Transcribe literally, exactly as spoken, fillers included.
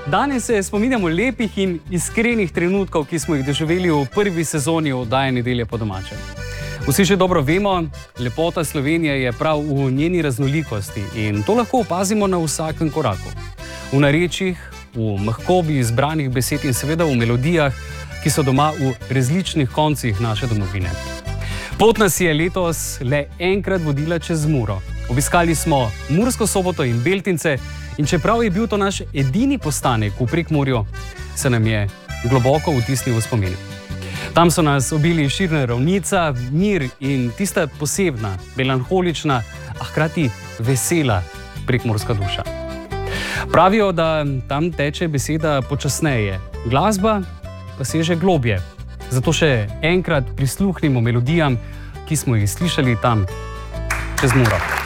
Danes se spominjamo lepih in iskrenih trenutkov, ki smo jih doživeli v prvi sezoni oddaje Nedelje po domače. Vsi že dobro vemo, lepota Slovenije je prav v njeni raznolikosti in to lahko opazimo na vsakem koraku. V narečjih, v mehkobi izbranih besed in seveda v melodijah, ki so doma v različnih koncih naše domovine. Pot nas je letos le enkrat vodila čez Muro. Obiskali smo Mursko Soboto in Beltince in čeprav je bil to naš edini postanek v Prekmurju, se nam je globoko vtisnil v spomin. Tam so nas obili širna ravnica, mir in tista posebna, melanholična, a hkrati vesela prekmurska duša. Pravijo, da tam teče beseda počasneje, glasba pa seže globje. Zato še enkrat prisluhnimo melodijam, ki smo jih slišali tam čez Muro.